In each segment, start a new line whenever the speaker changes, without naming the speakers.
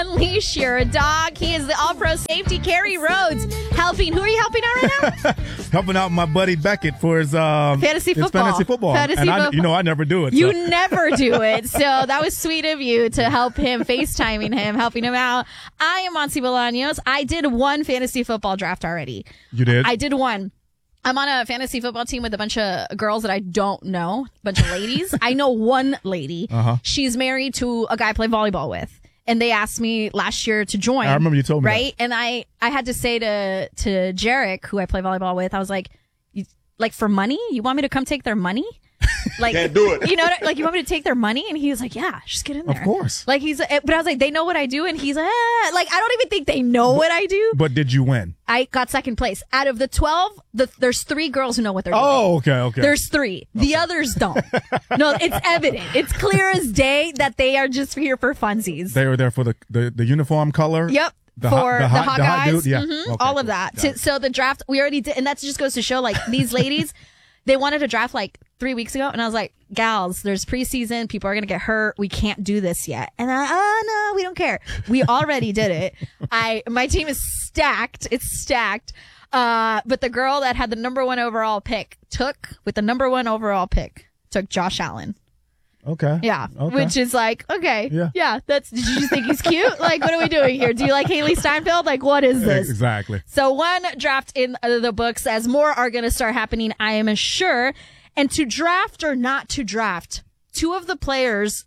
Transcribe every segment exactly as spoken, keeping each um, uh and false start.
Unleash your dog. He is the all-pro safety, Kerry Rhodes, helping. Who are you helping out right now?
Helping out my buddy Beckett for his um,
fantasy
his
football.
fantasy football.
Fantasy
and I,
football.
you know, I never do it.
You
so.
never do it. So that was sweet of you to help him, FaceTiming him, helping him out. I am Monty Bolaños. I did one fantasy football draft already.
You did?
I did one. I'm on a fantasy football team with a bunch of girls that I don't know, a bunch of ladies. I know one lady.
Uh-huh.
She's married to a guy I play volleyball with. And they asked me last year to join.
I remember you told me
right?
that.
And I, I had to say to to Jarek, who I play volleyball with, I was like, you, like for money? You want me to come take their money? Like,
Can't do it.
You know, like you want me to take their money? And he was like, yeah, just get in there.
Of course.
Like he's, but I was like, they know what I do, and he's like, ah. Like I don't even think they know what I do.
But did you win?
I got second place. Out of the twelve, the, there's three girls who know what they're doing.
Oh, okay, okay.
There's three. The others don't. No, it's evident. It's clear as day that they are just here for funsies.
They were there for the, the, the uniform color?
Yep.
The
for
hot, the hot,
the hot
the
guys.
hot dude? Yeah.
Mm-hmm.
Okay,
all of
cool.
that.
Got
To,
it.
so the draft, we already did, and that just goes to show, like, these ladies, they wanted to draft like three weeks ago, and I was like, gals, there's preseason, people are going to get hurt, we can't do this yet. And I, oh no, we don't care. We already did it. I, my team is stacked. It's stacked. Uh, but the girl that had the number one overall pick took, with the number one overall pick, took Josh Allen.
Okay.
Yeah.
Okay.
Which is like, okay.
Yeah.
Yeah. That's, did you just think he's cute? Like, what are we doing here? Do you like Haley Steinfeld? Like, what is this?
Exactly.
So one draft in the books, as more are going to start happening, I am sure. And to draft or not to draft, two of the players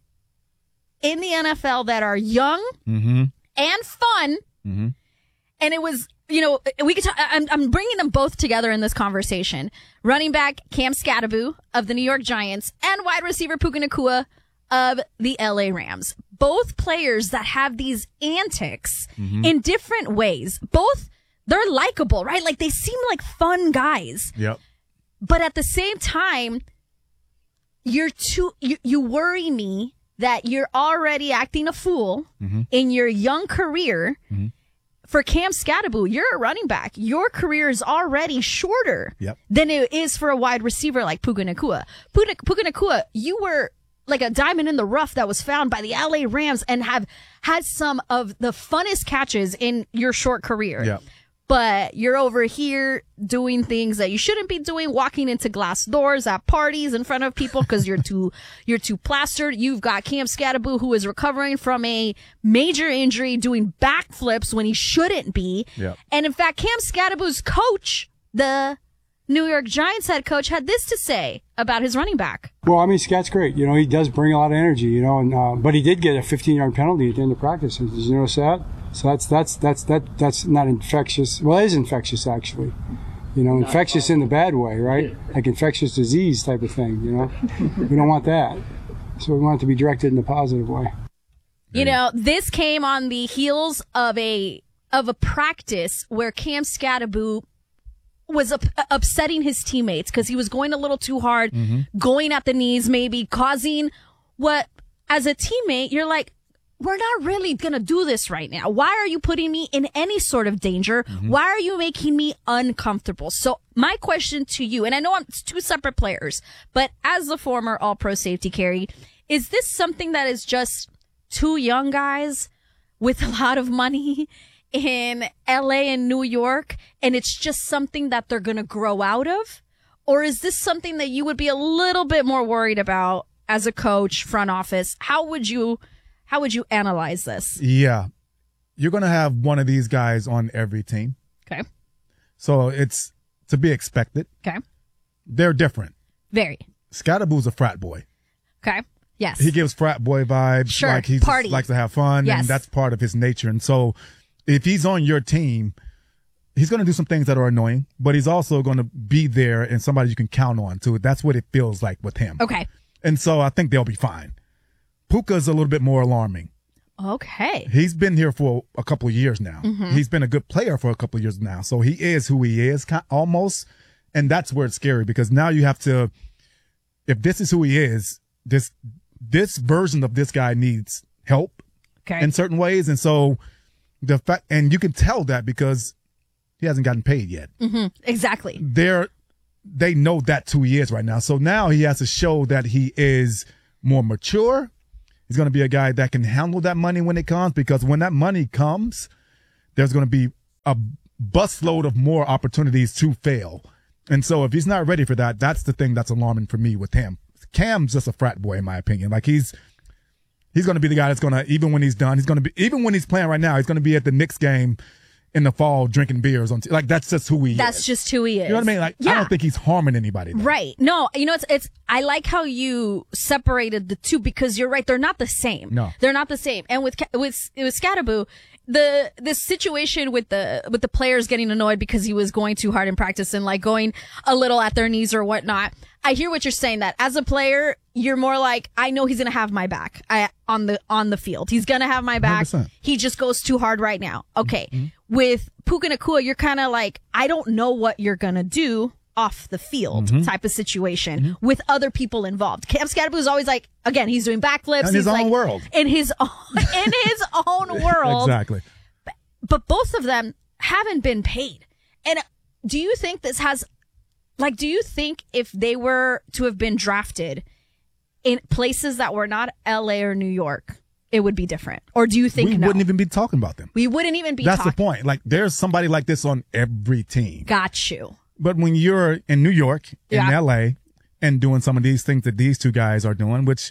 in the N F L that are young
Mm-hmm.
and fun.
Mm-hmm.
And it was, you know, we could. Talk, I'm, I'm bringing them both together in this conversation. Running back Cam Skattebo of the New York Giants and wide receiver Puka Nacua of the L A Rams. Both players that have these antics
Mm-hmm.
in different ways. Both, they're likable, right? Like they seem like fun guys.
Yep.
But at the same time, you're too, you, you worry me that you're already acting a fool
Mm-hmm.
in your young career.
Mm-hmm.
For Cam Skattebo, you're a running back. Your career is already shorter
Yep.
than it is for a wide receiver like Puka Nacua. Puka, Puka Nacua, you were like a diamond in the rough that was found by the L A Rams and have had some of the funnest catches in your short career.
Yep.
But you're over here doing things that you shouldn't be doing, walking into glass doors at parties in front of people because you're too you're too plastered. You've got Cam Skattebo, who is recovering from a major injury, doing backflips when he shouldn't be.
Yep.
And in fact, Cam Skattebo's coach, the New York Giants head coach, had this to say about his running back.
Well, I mean, Scat's great. You know, he does bring a lot of energy, you know, and uh, but he did get a fifteen-yard penalty at the end of practice. Did you notice that? So that's that's that's that that's not infectious. Well, it is infectious, actually. You know, infectious in the bad way, right? Like infectious disease type of thing, you know? We don't want that. So we want it to be directed in a positive way.
You know, this came on the heels of a of a practice where Cam Skattebo was up, upsetting his teammates because he was going a little too hard,
Mm-hmm.
going at the knees, maybe causing what, as a teammate, you're like, we're not really going to do this right now. Why are you putting me in any sort of danger?
Mm-hmm.
Why are you making me uncomfortable? So my question to you, and I know it's two separate players, but as the former all-pro safety, Kerry, is this something that is just two young guys with a lot of money in L A and New York, and it's just something that they're going to grow out of? Or is this something that you would be a little bit more worried about as a coach, front office? How would you, how would you analyze this?
Yeah. You're going to have one of these guys on every team.
Okay.
So it's to be expected.
Okay.
They're different.
Very.
Skattebo's a frat boy.
Okay. Yes.
He gives frat boy vibes.
Sure.
Like he
Party.
just likes to have fun.
Yes.
And that's part of his nature. And so if he's on your team, he's going to do some things that are annoying, but he's also going to be there and somebody you can count on too. That's what it feels like with him.
Okay.
And so I think they'll be fine. Puka's a little bit more alarming.
Okay.
He's been here for a couple of years now.
Mm-hmm.
He's been a good player for a couple of years now. So he is who he is ki- almost. And that's where it's scary because now you have to, if this is who he is, this, this version of this guy needs help
Okay.
in certain ways. And so the fact, and you can tell that because he hasn't gotten paid yet.
Mm-hmm. Exactly.
They're, they know that's who he is right now. So now he has to show that he is more mature He's going to be a guy that can handle that money when it comes, because when that money comes, there's going to be a busload of more opportunities to fail. And so if he's not ready for that, that's the thing that's alarming for me with him. Cam's just a frat boy, in my opinion. Like he's, he's going to be the guy that's going to, even when he's done, he's going to be, even when he's playing right now, he's going to be at the Knicks game in the fall drinking beers on, t- like that's just who he
That's
is.
just who he is.
You know what I mean? Like,
yeah.
I don't think he's harming anybody. Though.
Right. No, you know, it's, it's, I like how you separated the two, because you're right. They're not the same.
No.
They're not the same. And with, with, with Scadaboo, the, this situation with the, with the players getting annoyed because he was going too hard in practice and like going a little at their knees or whatnot. I hear what you're saying, that as a player, you're more like, I know he's going to have my back I, on the, on the field. He's going to have my back.
one hundred percent.
He just goes too hard right now. Okay.
Mm-hmm.
With Puka Nacua, you're kind of like, I don't know what you're going to do off the field
Mm-hmm.
type of situation mm-hmm. with other people involved. Cam Scadaboo is always like, again, he's doing backflips.
In
he's
his own
like,
world.
In his own, in his own world.
Exactly.
But, but both of them haven't been paid. And do you think this has, like, do you think if they were to have been drafted in places that were not L A or New York, it would be different? Or do you think
we
no?
wouldn't even be talking about them?
We wouldn't even be
That's
talking.
the point. Like, there's somebody like this on every team.
Got you.
But when you're in New York, in
Yeah.
L A, and doing some of these things that these two guys are doing, which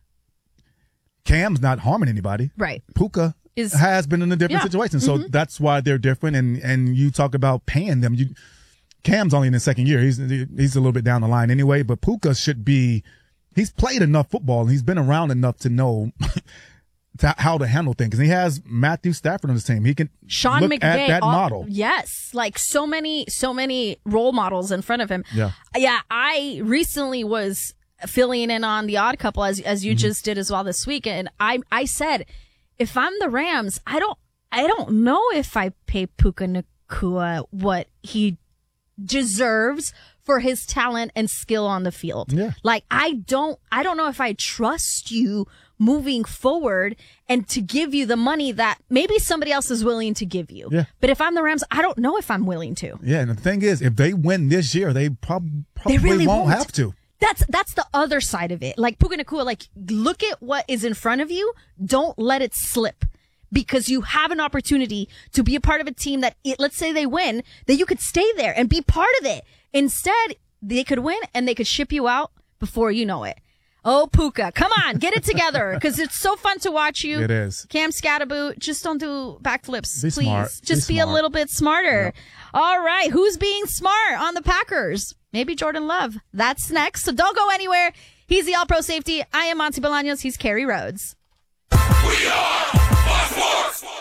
Cam's not harming anybody.
Right.
Puka
Is-
has been in a different
Yeah.
situation. So that's why they're different. And, and you talk about paying them. You, Cam's only in his second year. He's, he's a little bit down the line anyway, but Puka should be, he's played enough football and he's been around enough to know to, how to handle things. And he has Matthew Stafford on his team. He can
Sean
look
McVay,
at that
all-
model.
Yes, like so many, so many role models in front of him.
Yeah.
Yeah. I recently was filling in on The Odd Couple, as as you
Mm-hmm.
just did as well this week, and I I said, if I'm the Rams, I don't I don't know if I pay Puka Nacua what he deserves for his talent and skill on the field.
Yeah.
Like I don't I don't know if I trust you moving forward and to give you the money that maybe somebody else is willing to give you.
Yeah.
But if I'm the Rams, I don't know if I'm willing to.
Yeah. And the thing is, if they win this year, they prob- probably
really
won't,
won't.
have to.
That's that's the other side of it. Like Puka Nacua, like look at what is in front of you. Don't let it slip, because you have an opportunity to be a part of a team that, it, let's say they win, that you could stay there and be part of it. Instead, they could win and they could ship you out before you know it. Oh, Puka, come on, get it together, because it's so fun to watch you.
It is.
Cam Scadaboo, just don't do backflips,
Be
please.
smart.
Just
Be
be, a
smart.
little bit smarter. All right, who's being smart on the Packers? Maybe Jordan Love. That's next, so don't go anywhere. He's the All-Pro safety. I am Monty Bolaños. He's Kerry Rhodes.
We are Fox Sports.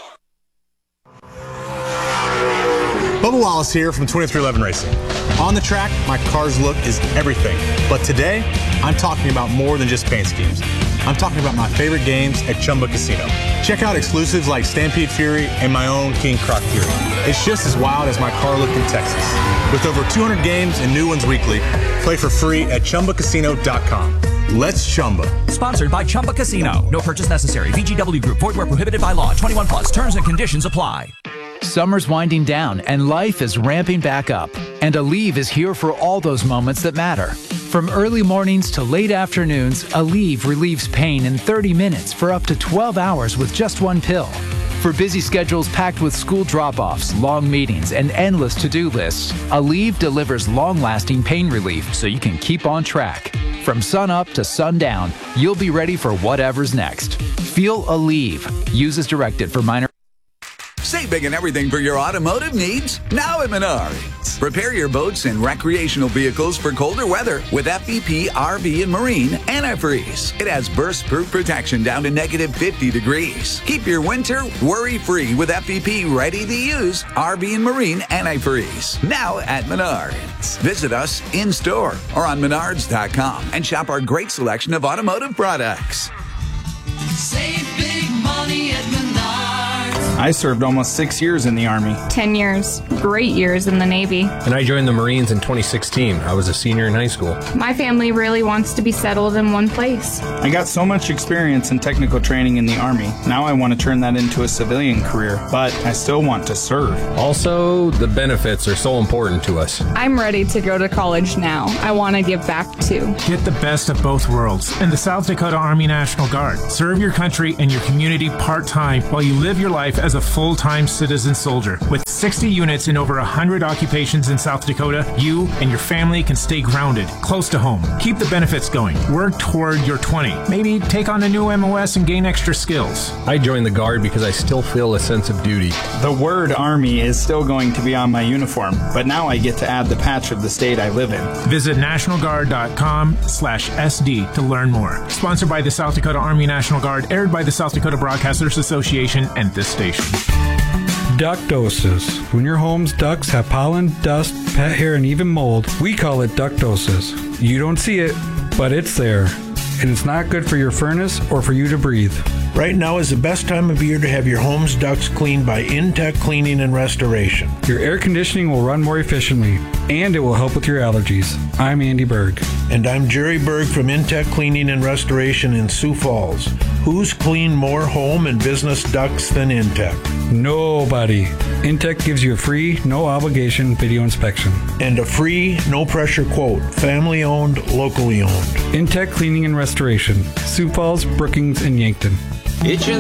Bubba Wallace here from twenty-three eleven Racing. On the track, my car's look is everything. But today, I'm talking about more than just paint schemes. I'm talking about my favorite games at Chumba Casino. Check out exclusives like Stampede Fury and my own King Croc Fury. It's just as wild as my car look in Texas. With over two hundred games and new ones weekly, play for free at Chumba Casino dot com. Let's Chumba.
Sponsored by Chumba Casino. No purchase necessary. V G W Group. Void where prohibited by law. twenty-one plus. Terms and conditions apply.
Summer's winding down and life is ramping back up. And Aleve is here for all those moments that matter. From early mornings to late afternoons, Aleve relieves pain in thirty minutes for up to twelve hours with just one pill. For busy schedules packed with school drop-offs, long meetings, and endless to-do lists, Aleve delivers long-lasting pain relief so you can keep on track. From sun up to sundown, you'll be ready for whatever's next. Feel Aleve. Use as directed for minor.
Save big on everything for your automotive needs now at Menards. Prepare your boats and recreational vehicles for colder weather with F V P R V and Marine Antifreeze. It has burst-proof protection down to negative fifty degrees. Keep your winter worry-free with F V P ready-to-use R V and Marine Antifreeze. Now at Menards. Visit us in-store or on menards dot com and shop our great selection of automotive products.
Save big money at Menards.
I served almost six years in the Army.
ten years. Great years in the Navy.
And I joined the Marines in twenty sixteen. I was a senior in high school.
My family really wants to be settled in one place.
I got so much experience in technical training in the Army. Now I want to turn that into a civilian career, but I still want to serve.
Also, the benefits are so important to us.
I'm ready to go to college now. I want to give back too.
Get the best of both worlds in the South Dakota Army National Guard. Serve your country and your community part-time while you live your life as a full-time citizen soldier. With sixty units in over one hundred occupations in South Dakota, you and your family can stay grounded, close to home. Keep the benefits going. Work toward your twenty. Maybe take on a new M O S and gain extra skills.
I joined the Guard because I still feel a sense of duty.
The word Army is still going to be on my uniform, but now I get to add the patch of the state I live in.
Visit national guard dot com slash S D to learn more. Sponsored by the South Dakota Army National Guard, aired by the South Dakota Broadcasters Association and this station.
Ductosis. When your home's ducts have pollen, dust, pet hair, and even mold, we call it ductosis. You don't see it, but it's there. And it's not good for your furnace or for you to breathe.
Right now is the best time of year to have your home's ducts cleaned by Intech Cleaning and Restoration.
Your air conditioning will run more efficiently, and it will help with your allergies. I'm Andy Berg.
And I'm Jerry Berg from Intech Cleaning and Restoration in Sioux Falls. Who's cleaned more home and business ducts than Intech?
Nobody. Intech gives you a free, no obligation video inspection.
And a free, no pressure quote. Family owned, locally owned.
Intech Cleaning and Restoration. Sioux Falls, Brookings, and Yankton.
Itchin'